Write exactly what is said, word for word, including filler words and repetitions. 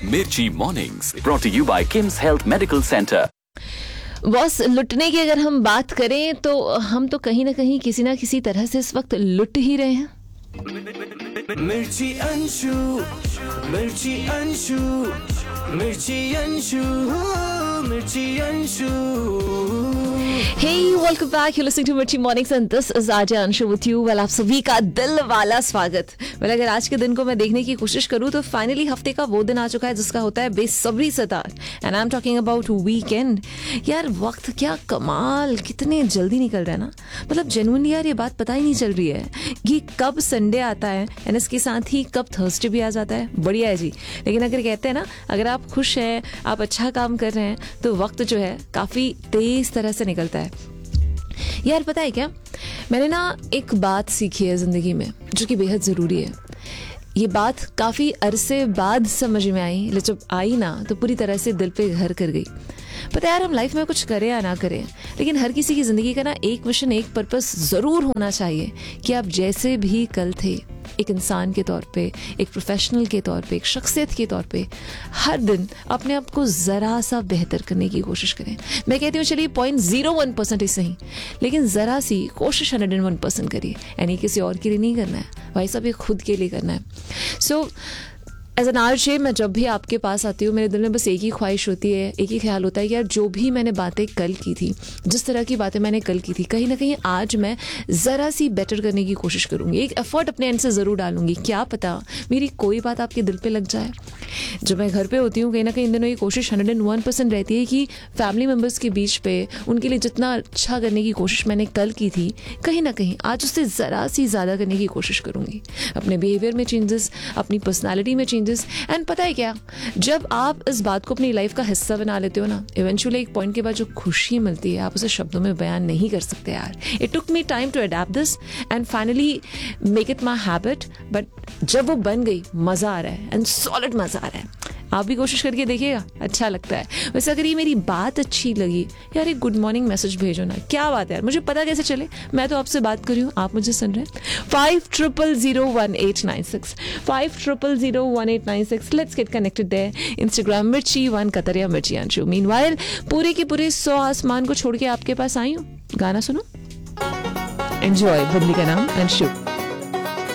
मिर्ची mornings brought you bye KIMS health medical centre. Boss, लुटने की अगर हम बात करें तो हम तो कहीं ना कहीं किसी ना किसी तरह से इस वक्त लुट ही रहे हैं। मिर्ची अंशु, मिर्ची अंशु, मिर्ची अंशु, मिर्ची Anshu. Hey, welcome back. You're listening to Mirchi Mornings and this is Ajay Anshu with you. Well, आप सभी का दिल वाला स्वागत। well, अगर आज के दिन को मैं देखने की कोशिश करूँ तो फाइनली हफ्ते का वो दिन आ चुका है जिसका होता है बेसब्री से तार। And I am talking about weekend. यार वक्त क्या कमाल, कितने जल्दी निकल रहा है ना। मतलब जेन्युइनली यार ये बात पता ही नहीं चल रही है कि कब संडे आता है एंड इसके साथ ही कब थर्सडे भी आ जाता है। बढ़िया है जी। लेकिन अगर कहते हैं ना, अगर आप खुश हैं, आप अच्छा काम कर रहे हैं तो वक्त जो है काफ़ी तेज तरह से निकलता है। यार पता है क्या, मैंने ना एक बात सीखी है ज़िंदगी में जो कि बेहद ज़रूरी है। ये बात काफ़ी अरसे बाद समझ में आई, लेकिन जब आई ना तो पूरी तरह से दिल पे घर कर गई। पता है यार, हम लाइफ में कुछ करें या ना करें, लेकिन हर किसी की ज़िंदगी का ना एक मिशन, एक पर्पस ज़रूर होना चाहिए कि आप जैसे भी कल थे, एक इंसान के तौर पे, एक प्रोफेशनल के तौर पे, एक शख्सियत के तौर पे हर दिन अपने आप को ज़रा सा बेहतर करने की कोशिश करें। मैं कहती हूँ चलिए पॉइंट ज़ीरो वन परसेंट ही सही, लेकिन ज़रा सी कोशिश हंड्रेड एंड वन परसेंट करिए। यानी किसी और के लिए नहीं करना है भाई साहब, ये खुद के लिए करना है। सो so, एज एन आरजे मैं जब भी आपके पास आती हूँ मेरे दिल में बस एक ही ख्वाहिश होती है, एक ही ख्याल होता है कि यार जो भी मैंने बातें कल की थी, जिस तरह की बातें मैंने कल की थी, कहीं ना कहीं आज मैं ज़रा सी बेटर करने की कोशिश करूँगी। एक एफर्ट अपने एंड से ज़रूर डालूंगी। क्या पता मेरी कोई बात आपके दिल पे लग जाए। जब मैं घर पे होती हूँ कहीं ना कहीं इन दिनों ये कोशिश हंड्रेड एंड वन परसेंट रहती है कि फैमिली मेम्बर्स के बीच पे उनके लिए जितना अच्छा करने की कोशिश मैंने कल की थी, कहीं ना कहीं आज उससे ज़रा सी ज़्यादा करने की कोशिश करूँगी। अपने बिहेवियर में चेंजेस, अपनी पर्सनैलिटी में चेंजेस। एंड पता है क्या, जब आप इस बात को अपनी लाइफ का हिस्सा बना लेते हो ना, इवेंचुअली एक पॉइंट के बाद जो खुशी मिलती है आप उसे शब्दों में बयान नहीं कर सकते यार। It took me time to adapt this and finally make it my habit, but जब वो बन गई मज़ा आ रहा है एंड सॉलिड मज़ा आ रहा है। आप भी कोशिश करके देखिएगा, अच्छा लगता है। वैसे अगर ये मेरी बात अच्छी लगी यार, एक गुड मॉर्निंग मैसेज भेजो ना। क्या बात है यार, मुझे पता कैसे चले, मैं तो आपसे बात कर रही हूँ, आप मुझे सुन रहे हैं। Five triple zero one eight nine six five triple zero one eight nine six let's get connected there. Instagram मिर्ची वन कतर या मिर्ची अंशु। मीनवाइल पूरे के पूरे सौ आसमान को छोड़ के आपके पास आई हूँ। गाना सुनो, एंजॉय। बदली का नाम अंशु।